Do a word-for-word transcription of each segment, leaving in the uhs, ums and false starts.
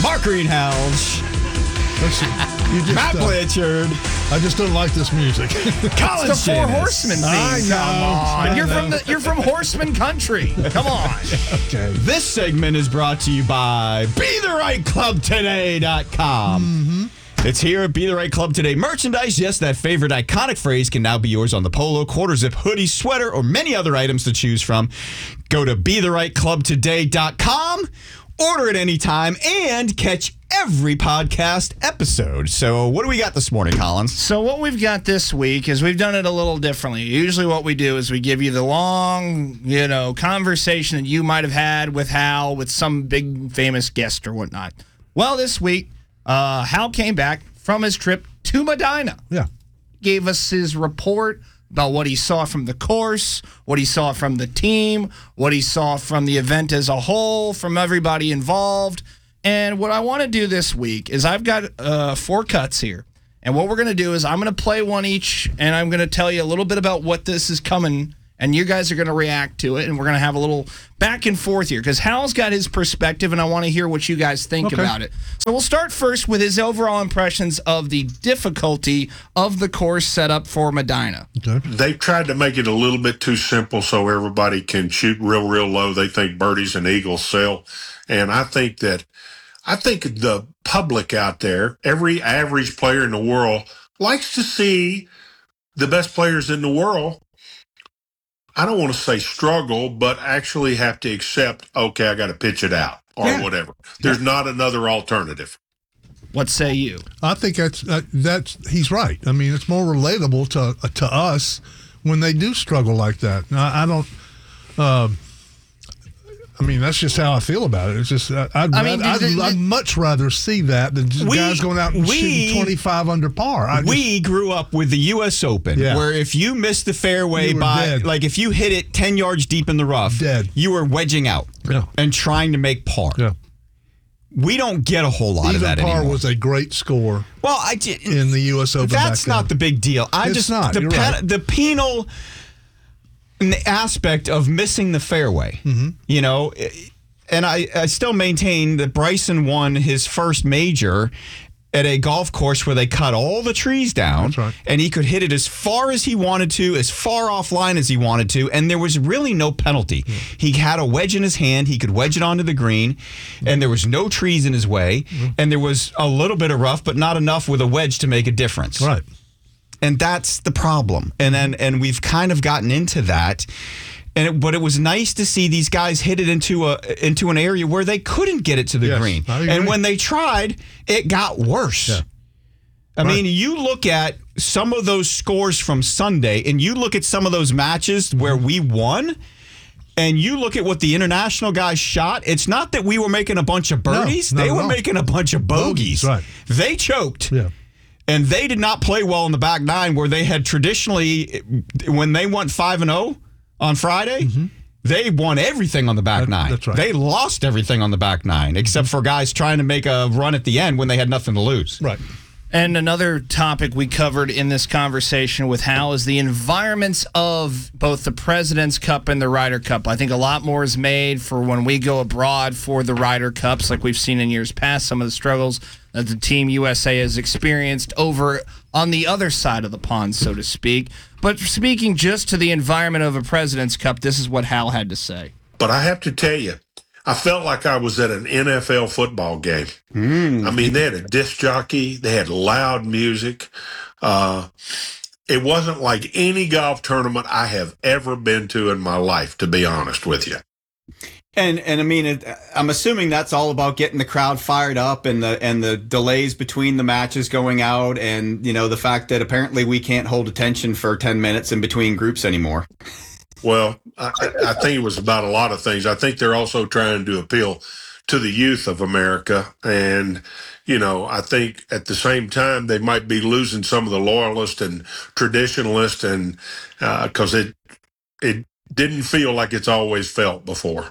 Mark Greenhalgh. You just, Matt uh, Blanchard. I just don't like this music. Colin It's the Four Janis. Horsemen theme. I know, Come on. I You're know. from the you're from Horseman Country. Come on. Okay. This segment is brought to you by Be The Right Club Today dot com. Mm-hmm. It's here at Be The Right Club Today merchandise. Yes, that favorite iconic phrase can now be yours on the polo, quarter zip, hoodie, sweater, or many other items to choose from. Go to Be The Right Club Today dot com. Order it anytime and catch every podcast episode. So what do we got this morning, Collins? So what we've got this week is we've done it a little differently. Usually what we do is we give you the long, you know, conversation that you might have had with Hal, with some big famous guest or whatnot. Well, this week, uh, Hal came back from his trip to Medina. Yeah. Gave us his report about what he saw from the course, what he saw from the team, what he saw from the event as a whole, from everybody involved. And what I want to do this week is I've got uh, four cuts here. And what we're going to do is I'm going to play one each, and I'm going to tell you a little bit about what this is coming, and you guys are going to react to it, and we're going to have a little back and forth here, because Hal's got his perspective, and I want to hear what you guys think Okay. about it. So we'll start first with his overall impressions of the difficulty of the course set up for Medina. Okay. They've tried to make it a little bit too simple so everybody can shoot real, real low. They think birdies and eagles sell. And I think that, I think the public out there, every average player in the world likes to see the best players in the world, I don't want to say struggle, but actually have to accept, okay, I got to pitch it out or Yeah. whatever. There's not another alternative. What say you? I think that's uh, that's he's right. I mean, it's more relatable to uh, to us when they do struggle like that. I, I don't. Um, I mean, that's just how I feel about it. It's just uh, I'd, I mean, I'd, the- I'd, the- I'd much rather see that than just We- guys going out and we- shooting twenty-five under par. I just, We grew up with the U S Open, Yeah. where if you missed the fairway You were by, dead. like if you hit it ten yards deep in the rough, Dead. you were wedging out Yeah. and trying to make par. yeah. We don't get a whole lot of Even that par anymore. was a great score well, I did, in the U S Open. That's back not then. the big deal. I It's just not. the You're pen, right. the penal aspect of missing the fairway. Mm-hmm. You know, and I, I still maintain that Bryson won his first major at a golf course where they cut all the trees down, That's right. and he could hit it as far as he wanted to, as far offline as he wanted to, and there was really no penalty. Mm-hmm. He had a wedge in his hand. He could wedge it onto the green, and there was no trees in his way, Mm-hmm. and there was a little bit of rough, but not enough with a wedge to make a difference. Right. And that's the problem. And then and we've kind of gotten into that. And it, but it was nice to see these guys hit it into a into an area where they couldn't get it to the Yes, green. I agree. And when they tried, it got worse. Yeah. I Right. mean, you look at some of those scores from Sunday, and you look at some of those matches where we won, and you look at what the international guys shot. It's not that we were making a bunch of birdies; not they at were all. making a bunch of bogeys. Bogeys, right. They choked. Yeah. And they did not play well in the back nine, where they had traditionally, when they went five and zero on Friday, they won everything on the back That- nine. that's right. They lost everything on the back nine, except for guys trying to make a run at the end when they had nothing to lose. Right. And another topic we covered in this conversation with Hal is the environments of both the President's Cup and the Ryder Cup. I think a lot more is made for when we go abroad for the Ryder Cups, like we've seen in years past, some of the struggles that the Team U S A has experienced over on the other side of the pond, so to speak. But speaking just to the environment of a President's Cup, this is what Hal had to say. But I have to tell you, I felt like I was at an N F L football game. I mean, they had a disc jockey. They had loud music. Uh, it wasn't like any golf tournament I have ever been to in my life, to be honest with you. And and I mean, it, I'm assuming that's all about getting the crowd fired up, and the and the delays between the matches going out, and you know the fact that apparently we can't hold attention for ten minutes in between groups anymore. Well, I, I think it was about a lot of things. I think they're also trying to appeal to the youth of America. And, you know, I think at the same time, they might be losing some of the loyalists and traditionalists, and because uh, it, it didn't feel like it's always felt before.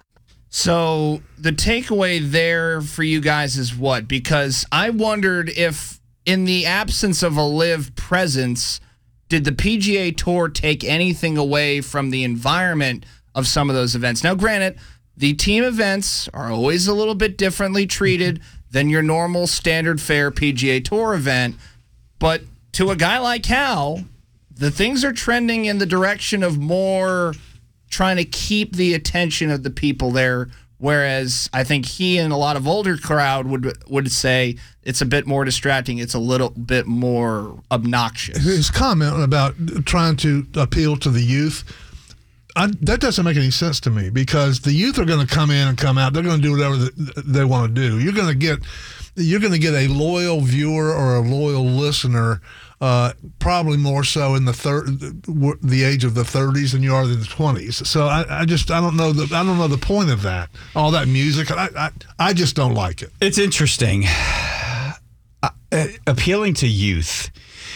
So the takeaway there for you guys is what? Because I wondered if in the absence of a live presence, did the P G A Tour take anything away from the environment of some of those events? Now, granted, the team events are always a little bit differently treated. than your normal standard fare P G A Tour event. But to a guy like Hal, the things are trending in the direction of more trying to keep the attention of the people there, whereas I think he and a lot of older crowd would would say it's a bit more distracting. It's a little bit more obnoxious. His comment about trying to appeal to the youth, I, that doesn't make any sense to me, because the youth are going to come in and come out. They're going to do whatever they want to do. You're going to get you're going to get a loyal viewer or a loyal listener, uh, probably more so in the thir- the age of the thirties than you are in the twenties. So I, I just I don't know the I don't know the point of that. All that music, I I, I just don't like it. It's interesting. Uh, appealing to youth.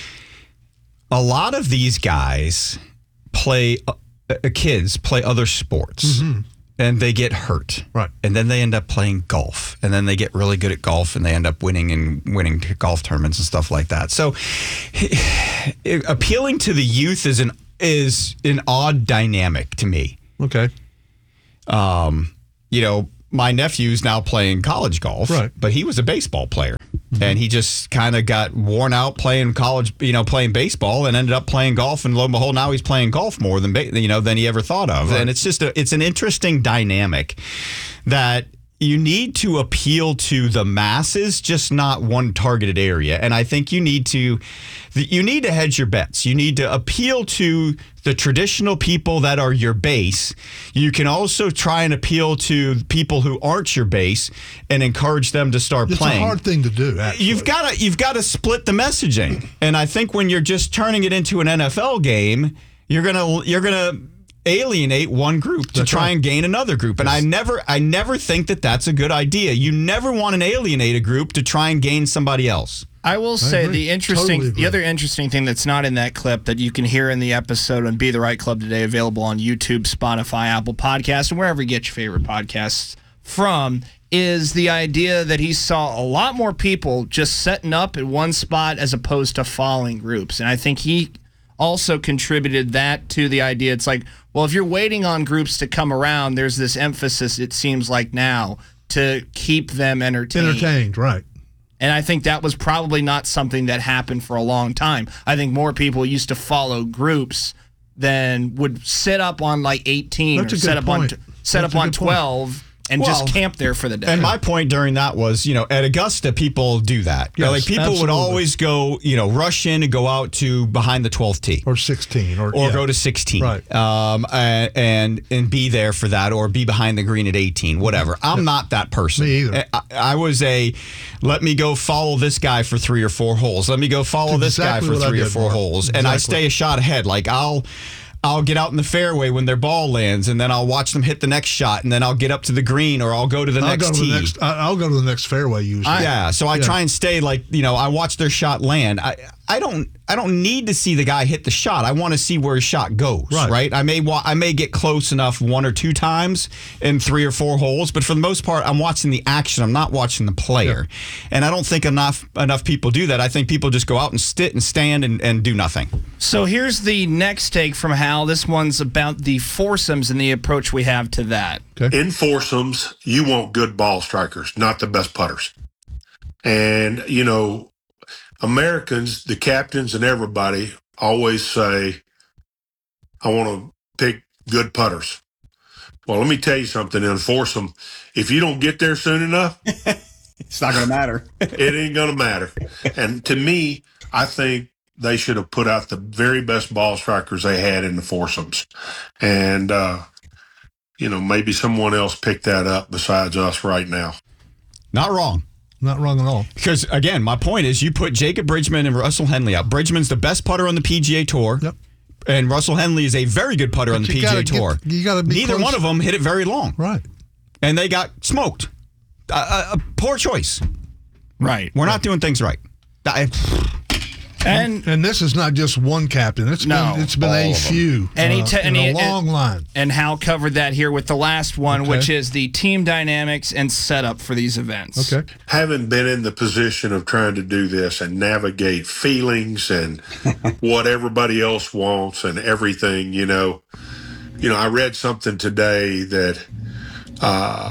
A lot of these guys play. Uh, Uh, kids play other sports, mm-hmm. and they get hurt, right? And then they end up playing golf, and then they get really good at golf, and they end up winning and winning golf tournaments and stuff like that. So, appealing to the youth is an is an odd dynamic to me. Okay, um, you know, my nephew's now playing college golf, right? But he was a baseball player. Mm-hmm. And he just kind of got worn out playing college, you know, playing baseball, and ended up playing golf. And lo and behold, now he's playing golf more than you know than he ever thought of. Right. And it's just a, it's an interesting dynamic that you need to appeal to the masses, just not one targeted area. And I think you need to you need to hedge your bets. You need to appeal to the traditional people that are your base. You can also try and appeal to people who aren't your base and encourage them to start it's playing. It's a hard thing to do, actually. You've got to you've got to split the messaging. And I think when you're just turning it into an N F L game, you're gonna you're gonna alienate one group to that's try right. and gain another group. And yes. I never I never think that that's a good idea. You never want to alienate a group to try and gain somebody else. I will say I the interesting, totally the other interesting thing that's not in that clip that you can hear in the episode on Be the Right Club Today, available on YouTube, Spotify, Apple Podcasts, and wherever you get your favorite podcasts from, is the idea that he saw a lot more people just setting up at one spot as opposed to following groups. And I think he also contributed that to the idea. It's like, well, if you're waiting on groups to come around, there's this emphasis, it seems like now, to keep them entertained. Entertained, right. And I think that was probably not something that happened for a long time. I think more people used to follow groups than would sit up on like eighteen That's or set up point. on set That's up on twelve. Point. And well, just camp there for the day. And my point during that was, you know, at Augusta, people do that. Yes, like people absolutely. would always go, you know, rush in and go out to behind the twelfth tee. Or sixteen. Or, or yeah. go to sixteen. Right. Um, and, and and be there for that, or be behind the green at eighteen, whatever. I'm not that person. Me either. I, I was a, let me go follow this guy for three or four holes. Let me go follow That's this exactly guy for three or four Mark. holes. Exactly. And I stay a shot ahead. Like, I'll... I'll get out in the fairway when their ball lands, and then I'll watch them hit the next shot, and then I'll get up to the green, or I'll go to the I'll next go to tee. the next, I'll go to the next fairway usually. I, yeah, so I yeah. try and stay like, you know, I watch their shot land. I I don't I don't need to see the guy hit the shot. I want to see where his shot goes, right? right? I may wa- I may get close enough one or two times in three or four holes, but for the most part, I'm watching the action. I'm not watching the player. Yeah. And I don't think enough enough people do that. I think people just go out and sit and stand and, and do nothing. So here's the next take from Hal. This one's about the foursomes and the approach we have to that. Okay. In foursomes, you want good ball strikers, not the best putters. And, you know, Americans, the captains and everybody always say, I want to pick good putters. Well, let me tell you something. In foursome, if you don't get there soon enough, it's not going to matter. It ain't going to matter. And to me, I think they should have put out the very best ball strikers they had in the foursomes. And, uh, you know, maybe someone else picked that up besides us right now. Not wrong. Not wrong at all. Because, again, my point is you put Jacob Bridgman and Russell Henley out. Bridgman's the best putter on the P G A Tour. Yep. And Russell Henley is a very good putter but on the P G A Tour. Get, you gotta be Neither close. one of them hit it very long. Right. And they got smoked. Uh, a poor choice. Right. We're right. not doing things right. I, And and this is not just one captain. It's no, been it's been a few. And he uh, te- in and he, a long and, line. And Hal covered that here with the last one, okay. which is the team dynamics and setup for these events. Okay. Having been in the position of trying to do this and navigate feelings and what everybody else wants and everything, you know, you know, I read something today that uh,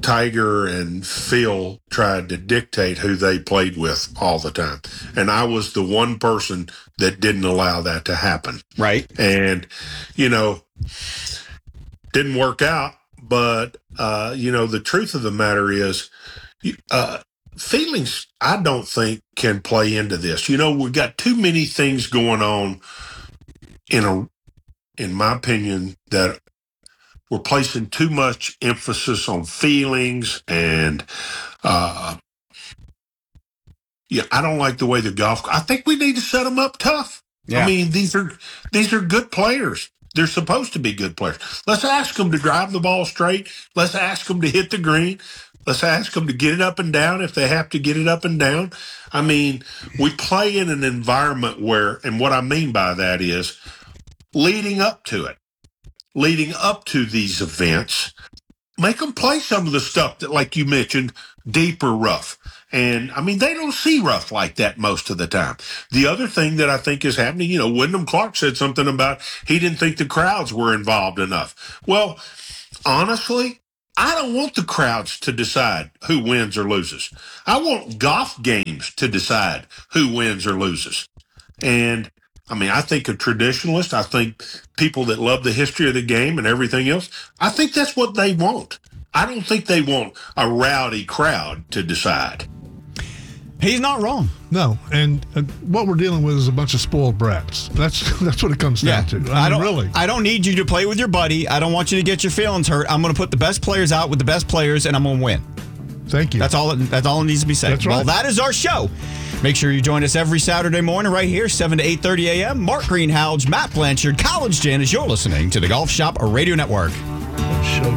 Tiger and Phil tried to dictate who they played with all the time. And I was the one person that didn't allow that to happen. Right. And, you know, didn't work out. But, uh, you know, the truth of the matter is, uh, feelings, I don't think, can play into this. You know, we've got too many things going on in a, in my opinion, that we're placing too much emphasis on feelings, and uh, yeah, I don't like the way the golf. I think we need to set them up tough. Yeah. I mean, these are these are good players. They're supposed to be good players. Let's ask them to drive the ball straight. Let's ask them to hit the green. Let's ask them to get it up and down if they have to get it up and down. I mean, we play in an environment where, and what I mean by that is leading up to it. Leading up to these events, make them play some of the stuff that, like you mentioned, deep or rough. And, I mean, they don't see rough like that most of the time. The other thing that I think is happening, you know, Wyndham Clark said something about he didn't think the crowds were involved enough. Well, honestly, I don't want the crowds to decide who wins or loses. I want golf games to decide who wins or loses. And I mean, I think a traditionalist, I think people that love the history of the game and everything else, I think that's what they want. I don't think they want a rowdy crowd to decide. He's not wrong. No, and uh, what we're dealing with is a bunch of spoiled brats. That's that's what it comes down to. I, mean, I don't really. I don't need you to play with your buddy. I don't want you to get your feelings hurt. I'm going to put the best players out with the best players, and I'm going to win. Thank you. That's all. That's all it needs to be said. That's right. Well, that is our show. Make sure you join us every Saturday morning right here, seven to eight thirty a.m. Mark Greenhalgh, Matt Blanchard, College Jan, as you're listening to the Golf Shop Radio Network. Show.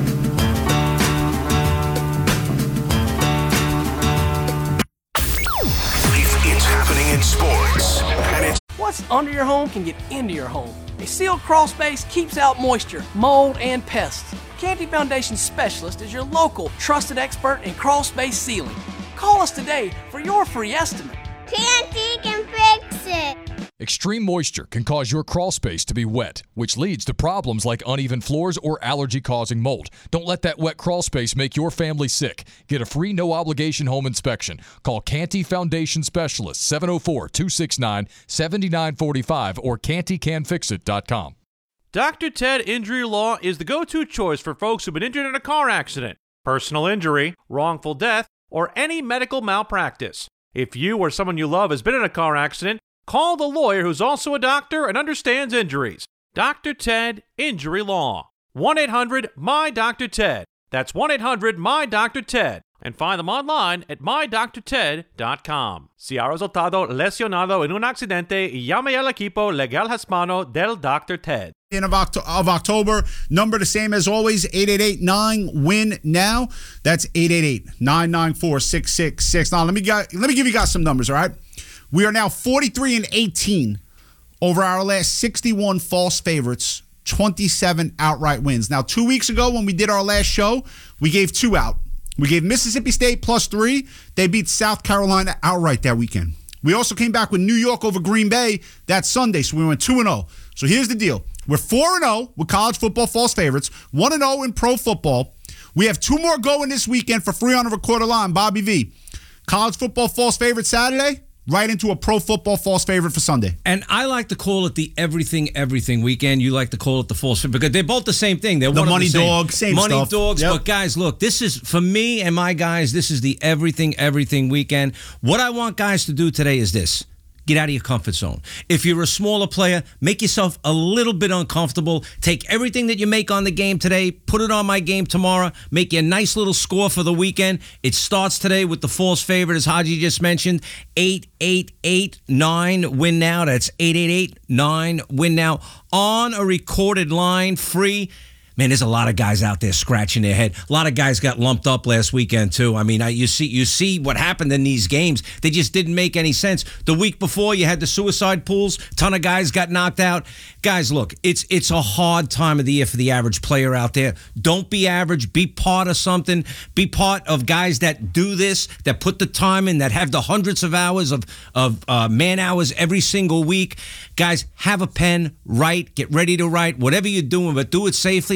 It's happening in sports. And it's What's under your home can get into your home. A sealed crawl space keeps out moisture, mold, and pests. Canty Foundation Specialist is your local trusted expert in crawl space sealing. Call us today for your free estimate. Canty can fix it. Extreme moisture can cause your crawl space to be wet, which leads to problems like uneven floors or allergy-causing mold. Don't let that wet crawl space make your family sick. Get a free no-obligation home inspection. Call Canty Foundation Specialist, seven oh four, two six nine, seven nine four five or canty can fix it dot com. Doctor Ted Injury Law is the go-to choice for folks who've been injured in a car accident, personal injury, wrongful death, or any medical malpractice. If you or someone you love has been in a car accident, call the lawyer who's also a doctor and understands injuries. Doctor Ted Injury Law. one eight hundred M Y D R Ted. That's one eight hundred M Y D R Ted. And find them online at my doctor ted dot com. Si ha resultado lesionado en un accidente, llame al equipo legal hispano del Doctor Ted. Of, Oct- of October, number the same as always, eight eight eight nine win now. That's eight eight eight, nine nine four, six six six nine. Let me get, let me give you guys some numbers, all right? We are now forty-three and eighteen over our last sixty-one false favorites, twenty-seven outright wins. Now, two weeks ago when we did our last show, we gave two out. We gave Mississippi State plus three. They beat South Carolina outright that weekend. We also came back with New York over Green Bay that Sunday, so we went two and oh. So here's the deal. We're four and oh with college football false favorites, one and oh in pro football. We have two more going this weekend for free on a recorder line, Bobby V. College football false favorite Saturday, right into a pro football false favorite for Sunday. And I like to call it the everything, everything weekend. You like to call it the false favorite because they're both the same thing. They're the one money of the same. dog, same money stuff. dogs. Yep. But guys, look, this is for me and my guys. This is the everything, everything weekend. What I want guys to do today is this. Get out of your comfort zone. If you're a smaller player, make yourself a little bit uncomfortable. Take everything that you make on the game today, put it on my game tomorrow, make you a nice little score for the weekend. It starts today with the false favorite, as Haji just mentioned, eight eight eight nine win now. That's eight eight eight nine win now on a recorded line, free. Man, there's a lot of guys out there scratching their head. A lot of guys got lumped up last weekend, too. I mean, I, you see you see what happened in these games. They just didn't make any sense. The week before, you had the suicide pools. A ton of guys got knocked out. Guys, look, it's it's a hard time of the year for the average player out there. Don't be average. Be part of something. Be part of guys that do this, that put the time in, that have the hundreds of hours of, of uh, man hours every single week. Guys, have a pen, write, get ready to write, whatever you're doing, but do it safely.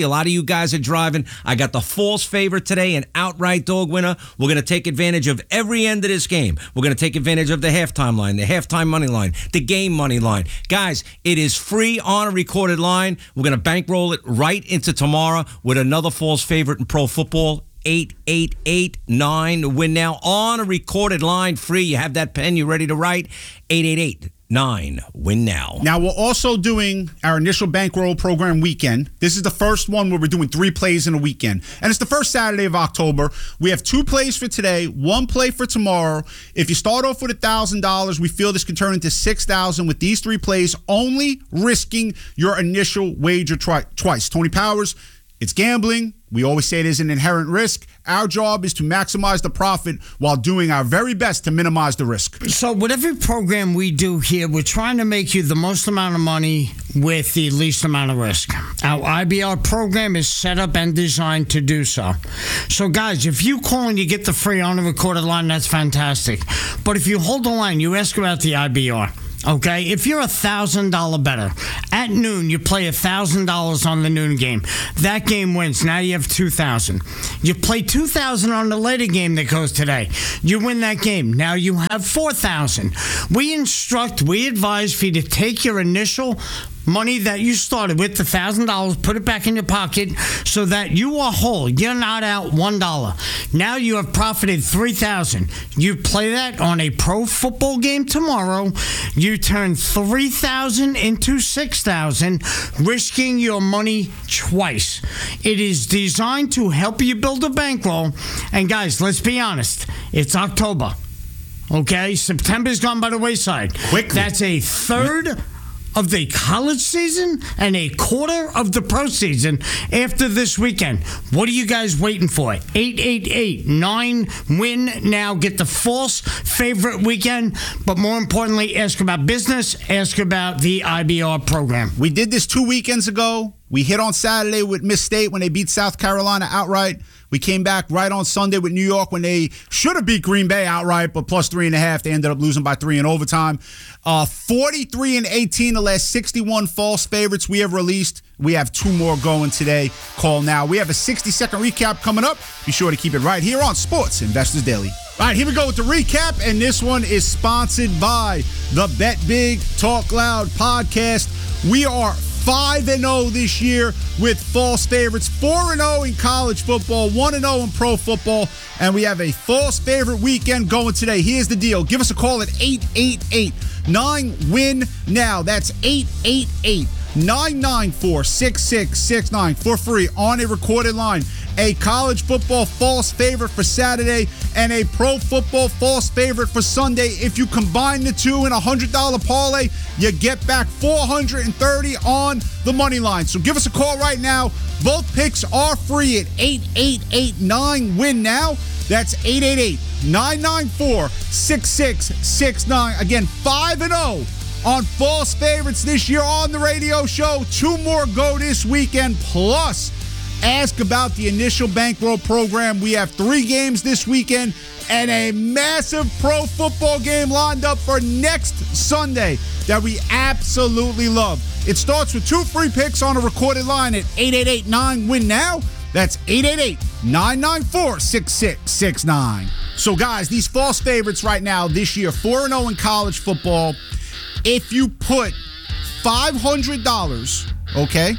A lot of you guys are driving. I got the false favorite today, an outright dog winner. We're going to take advantage of every end of this game. We're going to take advantage of the halftime line, the halftime money line, the game money line. Guys, it is free on a recorded line. We're going to bankroll it right into tomorrow with another false favorite in pro football. eight eight eight nine win now on a recorded line, free. You have that pen, you ready to write? eight eight eight nine win now. Now, we're also doing our initial bankroll program weekend. This is the first one where we're doing three plays in a weekend. And it's the first Saturday of October. We have two plays for today, one play for tomorrow. If you start off with one thousand dollars, we feel this can turn into six thousand dollars with these three plays, only risking your initial wager twi- twice. Tony Powers, it's gambling. We always say it is an inherent risk. Our job is to maximize the profit while doing our very best to minimize the risk. So with every program we do here, we're trying to make you the most amount of money with the least amount of risk. Our I B R program is set up and designed to do so. So guys, if you call and you get the free on the recorded line, that's fantastic. But if you hold the line, you ask about the I B R. Okay, if you're a one thousand dollars better, at noon you play one thousand dollars on the noon game. That game wins. Now you have two thousand dollars. You play two thousand dollars on the later game that goes today. You win that game. Now you have four thousand dollars. We instruct, we advise for you to take your initial money that you started with, the one thousand dollars, put it back in your pocket so that you are whole. You're not out one dollar. Now you have profited three thousand dollars. You play that on a pro football game tomorrow. You turn three thousand dollars into six thousand dollars, risking your money twice. It is designed to help you build a bankroll. And guys, let's be honest. It's October. Okay? September's gone by the wayside. Quickly. That's a third of the college season and a quarter of the pro season after this weekend. What are you guys waiting for? eight eight eight nine win now. Get the false favorite weekend, but more importantly, ask about business, ask about the I B R program. We did this two weekends ago. We hit on Saturday with Miss State when they beat South Carolina outright. We came back right on Sunday with New York when they should have beat Green Bay outright, but plus three and a half. They ended up losing by three in overtime. Uh, forty-three and eighteen, the last sixty-one false favorites we have released. We have two more going today. Call now. We have a sixty-second recap coming up. Be sure to keep it right here on Sports Investors Daily. All right, here we go with the recap, and this one is sponsored by the Bet Big Talk Loud podcast. We are five and oh this year with false favorites, four and oh in college football, one and oh in pro football, and we have a false favorite weekend going today. Here's the deal. Give us a call at eight eight eight nine win now. That's eight eight eight nine nine four six six six nine for free on a recorded line. A college football false favorite for Saturday and a pro football false favorite for Sunday. If you combine the two in a one hundred dollars parlay, you get back four hundred thirty dollars on the money line. So give us a call right now. Both picks are free at eight eight eight nine win now. That's eight eight eight nine nine four six six six nine. Again, five and oh on false favorites this year on the radio show. Two more go this weekend, plus ask about the initial bankroll program. We have three games this weekend and a massive pro football game lined up for next Sunday that we absolutely love. It starts with two free picks on a recorded line at eight eight eight nine win now. That's eight eight eight nine nine four six six six nine. So guys, these false favorites right now this year, four and oh in college football. If you put five hundred dollars, okay,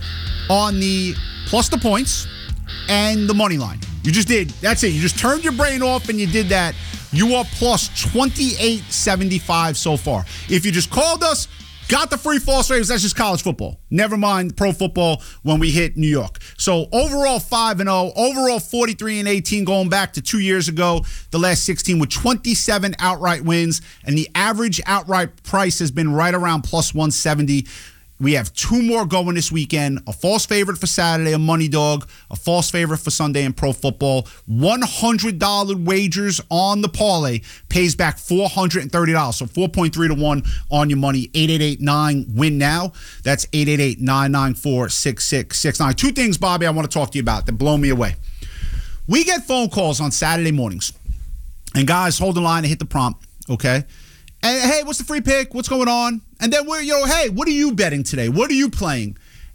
on the plus the points and the money line. You just did. That's it. You just turned your brain off and you did that. You are plus twenty-eight seventy-five so far. If you just called us, got the free false favorites, that's just college football. Never mind pro football when we hit New York. So overall five and oh, overall forty-three and eighteen going back to two years ago. The last sixteen with twenty-seven outright wins, and the average outright price has been right around plus one seventy. We have two more going this weekend. A false favorite for Saturday, a money dog. A false favorite for Sunday in pro football. one hundred dollars wagers on the parlay pays back four hundred thirty dollars. So four point three to one on your money. eight eight eight nine win now. That's eight eight eight nine nine four six six six nine. Two things, Bobby, I want to talk to you about that blow me away. We get phone calls on Saturday mornings. And guys, hold the line and hit the prompt, okay? And hey, what's the free pick? What's going on? And then we're, you know, hey, what are you betting today? What are you playing?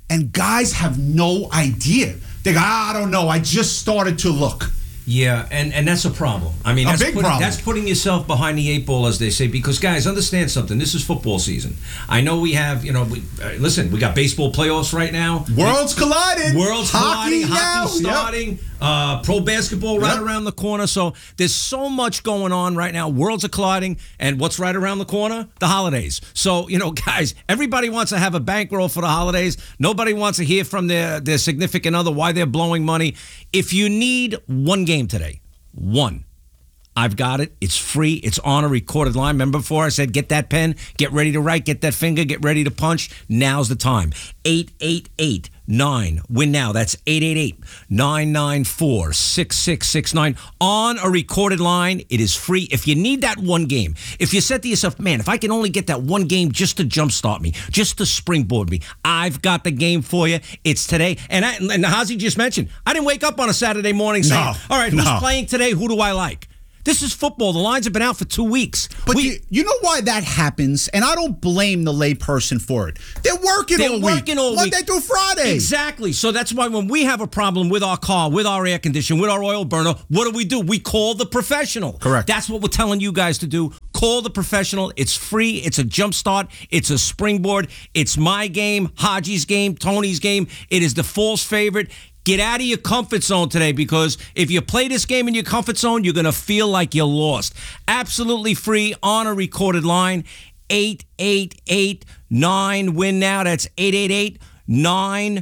and guys have no idea. They go, I don't know. I just started to look. Yeah, and, and that's a problem. I mean, A that's big putting, problem. that's putting yourself behind the eight ball, as they say, because, guys, understand something. This is football season. I know we have, you know, we, uh, listen, we got baseball playoffs right now. Worlds colliding. Worlds Hockey colliding. now. Hockey Yep. starting. Uh, pro basketball right Yep. around the corner. So there's so much going on right now. Worlds are colliding. And what's right around the corner? The holidays. So, you know, guys, everybody wants to have a bankroll for the holidays. Nobody wants to hear from their, their significant other why they're blowing money. If you need one game today, one. I've got it. It's free. It's on a recorded line. Remember before I said get that pen, get ready to write, get that finger, get ready to punch. Now's the time. eight eight eight nine win now. That's eight eight eight nine nine four six six six nine. On a recorded line. It is free. If you need that one game, if you said to yourself, man, if I can only get that one game just to jumpstart me, just to springboard me, I've got the game for you. It's today. And, I, and Hazi just mentioned, I didn't wake up on a Saturday morning saying, No, all right, who's no. playing today? Who do I like? This is football. The lines have been out for two weeks. But We- you, you know why that happens? And I don't blame the layperson for it. They're working They're all working week. all Monday week. through Friday. Exactly. So that's why when we have a problem with our car, with our air conditioner, with our oil burner, what do we do? We call the professional. Correct. That's what we're telling you guys to do. Call the professional. It's free. It's a jump start. It's a springboard. It's my game, Haji's game, Tony's game. It is the false favorite. Get out of your comfort zone today, because if you play this game in your comfort zone, you're going to feel like you lost. Absolutely free on a recorded line. eight eight eight nine win now. That's eight eight eight nine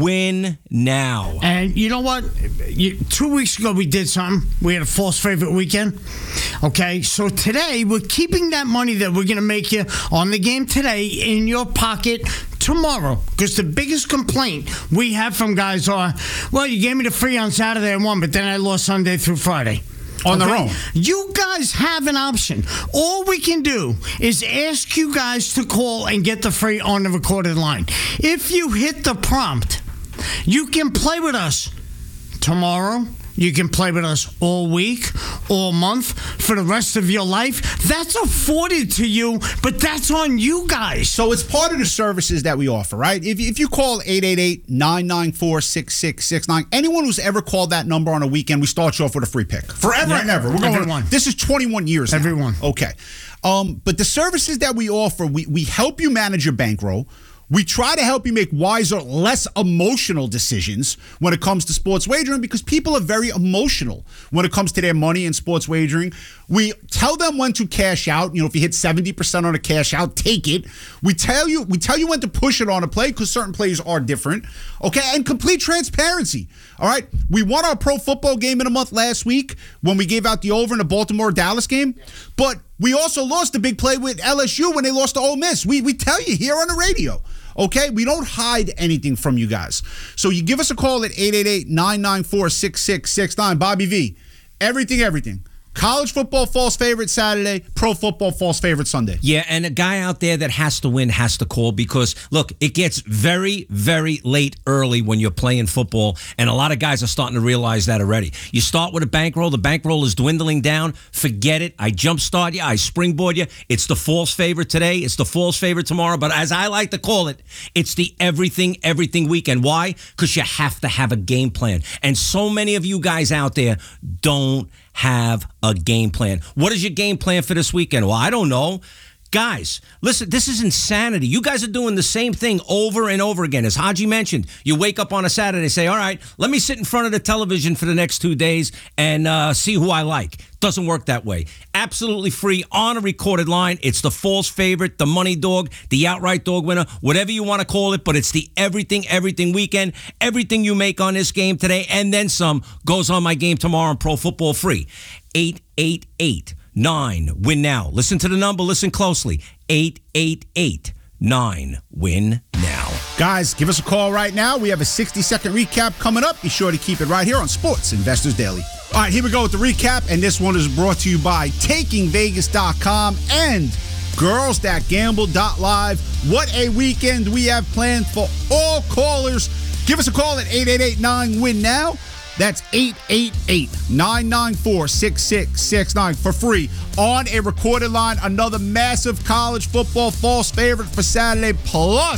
win now. And you know what? You, two weeks ago, we did something. We had a false favorite weekend. Okay, so today, we're keeping that money that we're going to make you on the game today in your pocket tomorrow. Because the biggest complaint we have from guys are, well, you gave me the free on Saturday and won, but then I lost Sunday through Friday. On their own. You guys have an option. All we can do is ask you guys to call and get the free on the recorded line. If you hit the prompt, you can play with us tomorrow. You can play with us all week, all month, for the rest of your life. That's afforded to you, but that's on you guys. So it's part of the services that we offer, right? If, if you call eight eight eight nine nine four six six six nine, anyone who's ever called that number on a weekend, we start you off with a free pick. Forever Yeah, and ever. We're going, everyone. This is twenty-one years now. Everyone. Okay. Um, but the services that we offer, we, we help you manage your bankroll. We try to help you make wiser, less emotional decisions when it comes to sports wagering, because people are very emotional when it comes to their money and sports wagering. We tell them when to cash out. You know, if you hit seventy percent on a cash out, take it. We tell you we tell you when to push it on a play, because certain plays are different. Okay, and complete transparency. All right, we won our pro football game in a month last week when we gave out the over in the Baltimore-Dallas game, but we also lost the big play with L S U when they lost to Ole Miss. We we tell you here on the radio. Okay, we don't hide anything from you guys. So you give us a call at eight eight eight nine nine four six six six nine. Bobby V, everything, everything. College football false favorite Saturday, pro football false favorite Sunday. Yeah, and a guy out there that has to win has to call, because, look, it gets very, very late early when you're playing football, and a lot of guys are starting to realize that already. You start with a bankroll. The bankroll is dwindling down. Forget it. I jumpstart you. I springboard you. It's the false favorite today. It's the false favorite tomorrow. But as I like to call it, it's the everything, everything weekend. Why? Because you have to have a game plan. And so many of you guys out there don't have a game plan. What is your game plan for this weekend? Well, I don't know. Guys, listen, this is insanity. You guys are doing the same thing over and over again. As Haji mentioned, you wake up on a Saturday, say, all right, let me sit in front of the television for the next two days and uh, see who I like. Doesn't work that way. Absolutely free on a recorded line. It's the false favorite, the money dog, the outright dog winner, whatever you want to call it, but it's the everything, everything weekend. Everything you make on this game today and then some goes on my game tomorrow on Pro Football Free. eight eight eight nine win now. Listen to the number. Listen closely. eight eight eight nine win now. Guys, give us a call right now. We have a sixty-second recap coming up. Be sure to keep it right here on Sports Investors Daily. All right, here we go with the recap, and this one is brought to you by taking vegas dot com and girls that gamble dot live. What a weekend we have planned for all callers. Give us a call at eight eight eight nine win now. That's eight eight eight nine nine four six six six nine for free on a recorded line. Another massive college football false favorite for Saturday. Plus,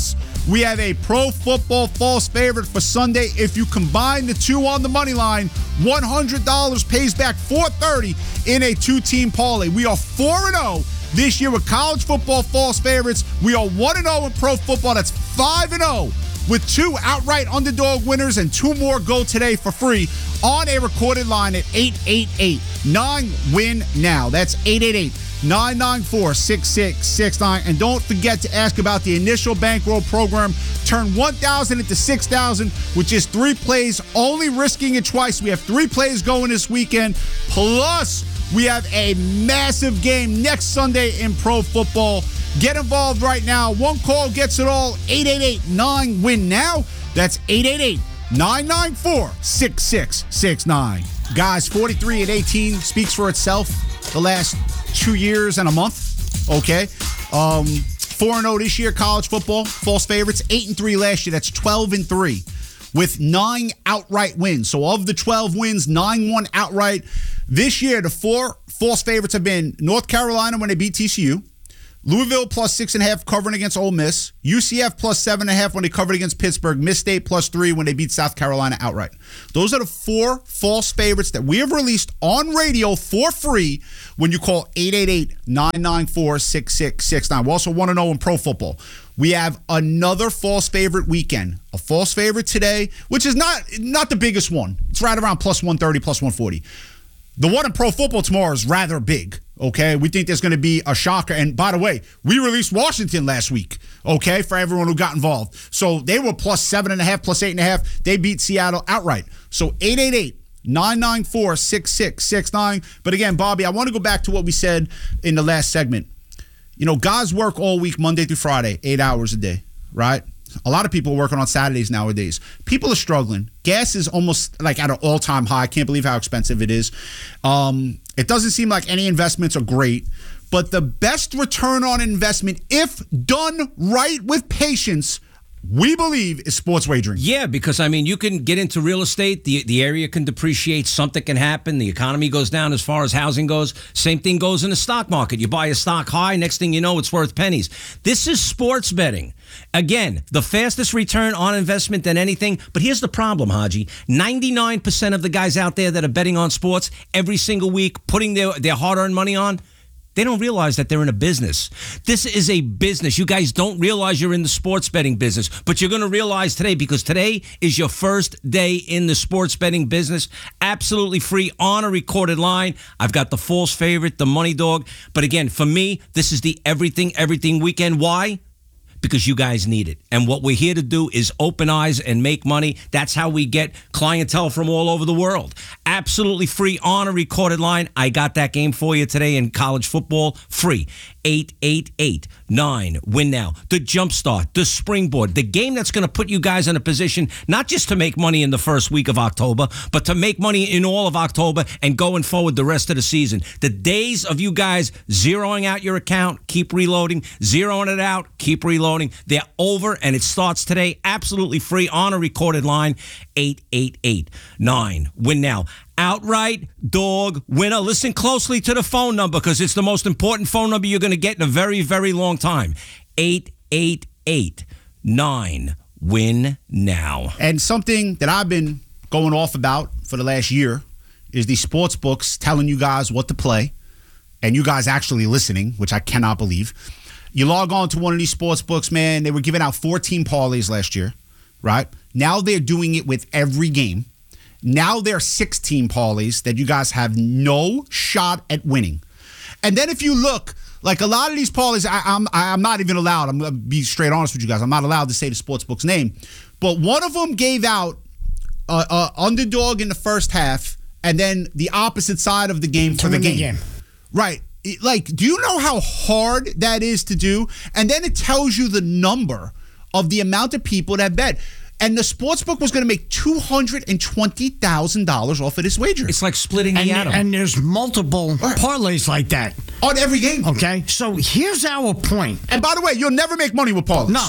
We have a pro football false favorite for Sunday. If you combine the two on the money line, one hundred dollars pays back four thirty in a two-team parlay. We are four and oh this year with college football false favorites. We are one and oh in pro football. That's five and oh with two outright underdog winners, and two more go today for free on a recorded line at eight eight eight nine win now. That's eight eight eight nine nine four six six six nine. And don't forget to ask about the initial bankroll program. Turn one thousand into six thousand with just three plays, only risking it twice. We have three plays going this weekend. Plus, we have a massive game next Sunday in pro football. Get involved right now. One call gets it all. eight eight eight nine win now. That's eight eight eight nine nine four six six six nine. Guys, forty-three and eighteen speaks for itself the last two years and a month. Okay. Um, four and oh this year, college football, false favorites. eight and three last year. That's twelve and three with nine outright wins. So of the twelve wins, nine won outright. This year, the four false favorites have been North Carolina when they beat T C U, Louisville plus six and a half covering against Ole Miss, U C F plus seven and a half when they covered against Pittsburgh, Miss State plus three when they beat South Carolina outright. Those are the four false favorites that we have released on radio for free when you call eight eight eight nine nine four six six six nine. We also want to know in pro football. We have another false favorite weekend. A false favorite today, which is not, not the biggest one. It's right around plus one thirty, plus one forty. The one in pro football tomorrow is rather big, okay? We think there's going to be a shocker. And by the way, we released Washington last week, okay, for everyone who got involved. So they were plus seven and a half, plus eight and a half. They beat Seattle outright. So eight eight eight nine nine four six six six nine. But again, Bobby, I want to go back to what we said in the last segment. You know, guys work all week, Monday through Friday, eight hours a day, right? A lot of people are working on Saturdays nowadays. People are struggling. Gas is almost like at an all-time high. I can't believe how expensive it is. Um, it doesn't seem like any investments are great. But the best return on investment, if done right with patience, we believe is sports wagering. Yeah, because, I mean, you can get into real estate. The the area can depreciate. Something can happen. The economy goes down as far as housing goes. Same thing goes in the stock market. You buy a stock high. Next thing you know, it's worth pennies. This is sports betting. Again, the fastest return on investment than anything. But here's the problem, Haji. ninety-nine percent of the guys out there that are betting on sports every single week, putting their, their hard-earned money on, they don't realize that they're in a business. This is a business. You guys don't realize you're in the sports betting business, but you're going to realize today, because today is your first day in the sports betting business. Absolutely free on a recorded line. I've got the false favorite, the money dog. But again, for me, this is the everything, everything weekend. Why? Because you guys need it. And what we're here to do is open eyes and make money. That's how we get clientele from all over the world. Absolutely free on a recorded line. I got that game for you today in college football. Free. eight eight eight nine win now. The Jumpstart, the Springboard, the game that's going to put you guys in a position not just to make money in the first week of October, but to make money in all of October and going forward the rest of the season. The days of you guys zeroing out your account, keep reloading, zeroing it out, keep reloading, they're over, and it starts today. Absolutely free on a recorded line. eight eight eight nine win now. Outright dog winner. Listen closely to the phone number, because it's the most important phone number you're going to get in a very, very long time. eight eight eight nine win now. And something that I've been going off about for the last year is these sports books telling you guys what to play, and you guys actually listening, which I cannot believe. You log on to one of these sports books, man, they were giving out fourteen parlays last year, right? Now they're doing it with every game. Now there are sixteen parlays that you guys have no shot at winning. And then if you look, like a lot of these parlays, I, I'm I'm not even allowed. I'm going to be straight honest with you guys. I'm not allowed to say the sportsbook's name. But one of them gave out a, a underdog in the first half, and then the opposite side of the game for the game. game. Right. Like, do you know how hard that is to do? And then it tells you the number of the amount of people that bet. And the sportsbook was going to make two hundred twenty thousand dollars off of this wager. It's like splitting the and, atom. And there's multiple parlays like that. On every game. Okay, so here's our point. And by the way, you'll never make money with parlays. No.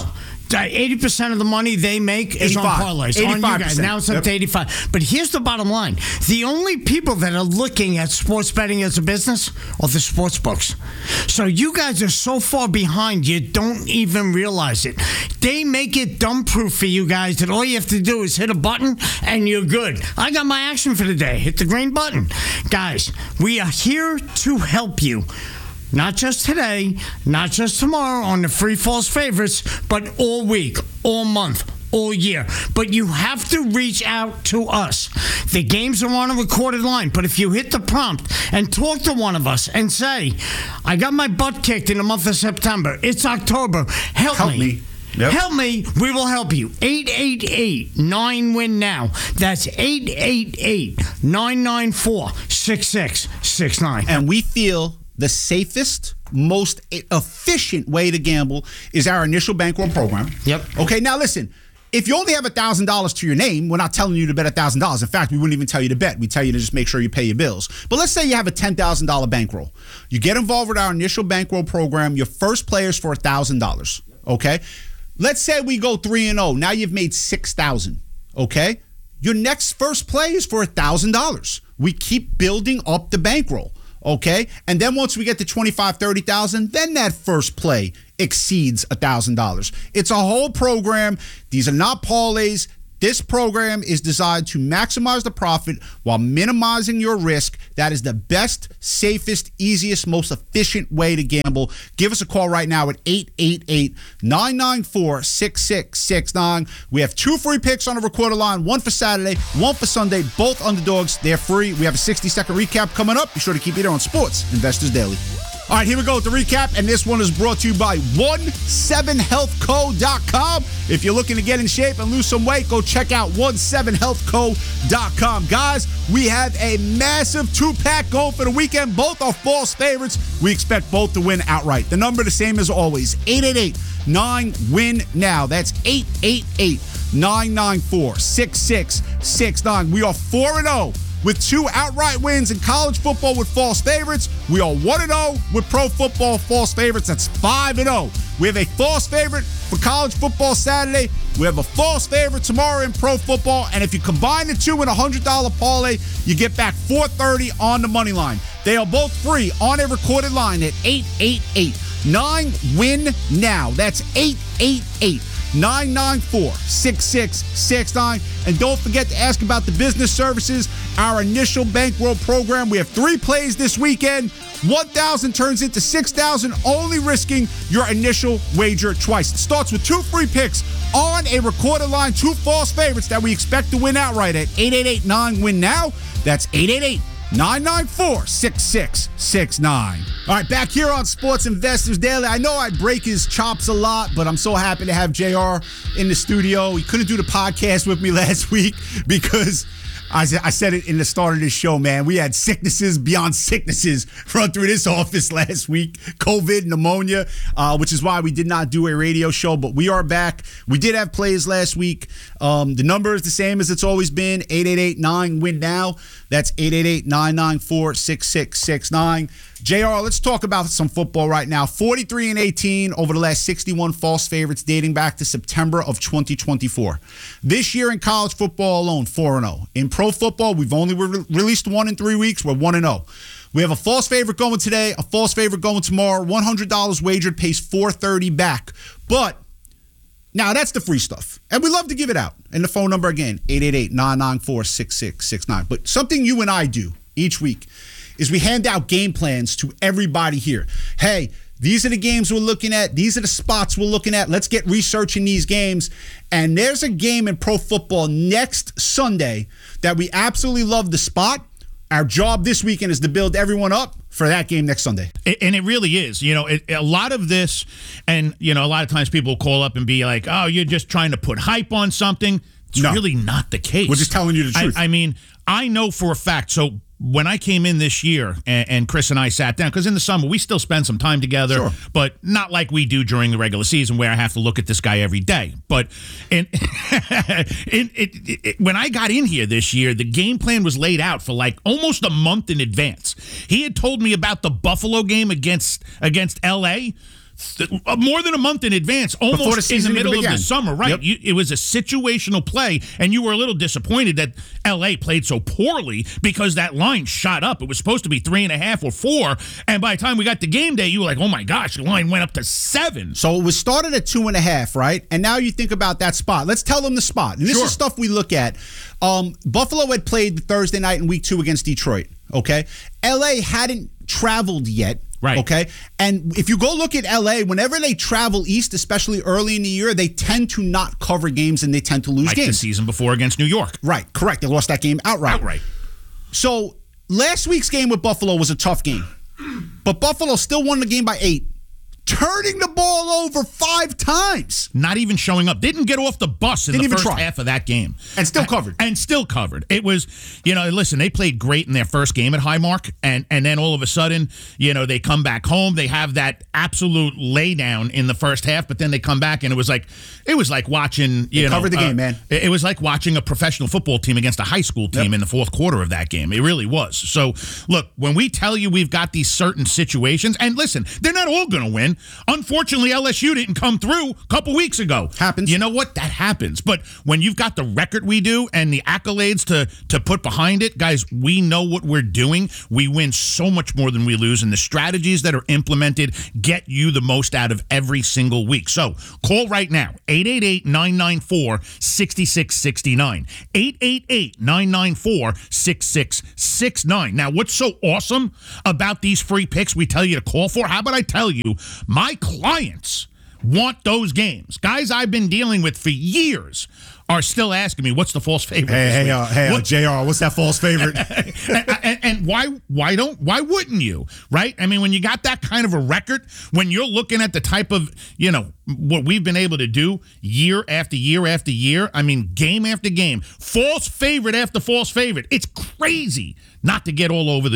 eighty percent of the money they make is on eighty-five. parlays. On you guys. Now it's up Yep. to eighty-five. But here's the bottom line. The only people that are looking at sports betting as a business are the sports books. So you guys are so far behind, you don't even realize it. They make it dumb-proof for you guys that all you have to do is hit a button and you're good. I got my action for the day. Hit the green button. Guys, we are here to help you. Not just today, not just tomorrow on the free false favorites, but all week, all month, all year. But you have to reach out to us. The games are on a recorded line, but if you hit the prompt and talk to one of us and say, I got my butt kicked in the month of September, it's October, help, Help me. me. Yep. Help me, we will help you. eight eight eight, nine, win now. That's eight eight eight, nine nine four, six six six nine. And we feel the safest, most efficient way to gamble is our initial bankroll program. Yep. Okay, now listen. If you only have one thousand dollars to your name, we're not telling you to bet one thousand dollars. In fact, we wouldn't even tell you to bet. We tell you to just make sure you pay your bills. But let's say you have a ten thousand dollars bankroll. You get involved with our initial bankroll program. Your first player is for one thousand dollars. Okay? Let's say we go three and oh. Now you've made six thousand dollars. Okay? Your next first play is for one thousand dollars. We keep building up the bankroll. Okay? And then once we get to twenty-five, thirty thousand, then that first play exceeds one thousand dollars. It's a whole program. These are not parlays. This program is designed to maximize the profit while minimizing your risk. That is the best, safest, easiest, most efficient way to gamble. Give us a call right now at eight eight eight, nine nine four, six six six nine. We have two free picks on the recorder line, one for Saturday, one for Sunday, both underdogs. They're free. We have a sixty-second recap coming up. Be sure to keep it there on Sports Investors Daily. All right, here we go with the recap, and this one is brought to you by one seven health co dot com. If you're looking to get in shape and lose some weight, go check out one seven health co dot com. Guys, we have a massive two-pack going for the weekend. Both are false favorites. We expect both to win outright. The number the same as always, eight eight eight, nine, win now. That's eight eight eight, nine nine four, six six six nine. We are four and oh. With two outright wins in college football with false favorites. We are one and oh with pro football false favorites. That's five and oh. We have a false favorite for college football Saturday. We have a false favorite tomorrow in pro football. And if you combine the two in a one hundred dollars parlay, you get back four thirty on the money line. They are both free on a recorded line at eight eight eight, nine, win now. That's eight eight eight, nine nine four, six six six nine. And don't forget to ask about the business services, our initial bankroll program. We have three plays this weekend. one thousand turns into six thousand, only risking your initial wager twice. It starts with two free picks on a recorded line, two false favorites that we expect to win outright at eight eight eight, nine, win now. That's eight eight eight, nine nine four, six six six nine. All right, back here on Sports Investors Daily. I know I break his chops a lot, but I'm so happy to have J R in the studio. He couldn't do the podcast with me last week because I said it in the start of this show, man. We had sicknesses beyond sicknesses run through this office last week. COVID, pneumonia, uh, which is why we did not do a radio show, but we are back. We did have plays last week. Um, the number is the same as it's always been, eight eight eight, nine, win now. That's eight eight eight, nine nine four, six six six nine. J R, let's talk about some football right now. forty-three and eighteen over the last sixty-one false favorites dating back to September of twenty twenty-four. This year in college football alone, four and oh. In pro football, we've only re- released one in three weeks. We're one and oh. We have a false favorite going today, a false favorite going tomorrow. one hundred dollars wagered pays four thirty back. But now that's the free stuff. And we love to give it out. And the phone number again, eight eight eight, nine nine four, six six six nine. But something you and I do each week is we hand out game plans to everybody here. Hey, these are the games we're looking at. These are the spots we're looking at. Let's get researching these games. And there's a game in pro football next Sunday that we absolutely love the spot. Our job this weekend is to build everyone up for that game next Sunday. And it really is. You know, it, a lot of this, and, you know, a lot of times people call up and be like, oh, you're just trying to put hype on something. It's no. really not the case. We're just telling you the truth. I, I mean, I know for a fact. So when I came in this year and, and Chris and I sat down, because in the summer we still spend some time together, sure. but not like we do during the regular season where I have to look at this guy every day. But in, in, it, it, when I got in here this year, the game plan was laid out for like almost a month in advance. He had told me about the Buffalo game against against L A th- more than a month in advance, almost Before the in season the middle even of the began. summer. Right. Yep. You, it was a situational play, and you were a little disappointed that L A played so poorly because that line shot up. It was supposed to be three and a half or four, and by the time we got to game day, you were like, oh my gosh, the line went up to seven. So it was started at two and a half, right? And now you think about that spot. Let's tell them the spot. And this Sure. is stuff we look at. Um, Buffalo had played Thursday night in week two against Detroit, okay? L A hadn't traveled yet. Right. Okay. And if you go look at L A, whenever they travel east, especially early in the year, they tend to not cover games and they tend to lose Like games. the season before against New York. Right. Correct. They lost that game outright. Outright. So last week's game with Buffalo was a tough game, but Buffalo still won the game by eight, turning the ball over five times. Not even showing up. Didn't get off the bus in Didn't the even first try. half of that game. And still covered. And still covered. It was, you know, listen, they played great in their first game at Highmark, and, and then all of a sudden, you know, they come back home. They have that absolute laydown in the first half, but then they come back, and it was like, it was like watching, you They know. covered the uh, game, man. It, it was like watching a professional football team against a high school team Yep. in the fourth quarter of that game. It really was. So, look, when we tell you we've got these certain situations, and listen, they're not all going to win. Unfortunately, L S U didn't come through a couple weeks ago. Happens. You know what? That happens. But when you've got the record we do and the accolades to to put behind it, guys, we know what we're doing. We win so much more than we lose, and the strategies that are implemented get you the most out of every single week. So call right now, eight eight eight, nine nine four, six six six nine. eight eight eight, nine nine four, six six six nine. Now, what's so awesome about these free picks we tell you to call for? How about I tell you, my clients want those games. Guys I've been dealing with for years are still asking me, what's the false favorite? Hey, this hey, week? uh, hey, uh, What- J R, what's that false favorite? and, and, and why why don't why wouldn't you, right? I mean, when you got that kind of a record, when you're looking at the type of, you know, what we've been able to do year after year after year, I mean, game after game, false favorite after false favorite, it's crazy not to get all over the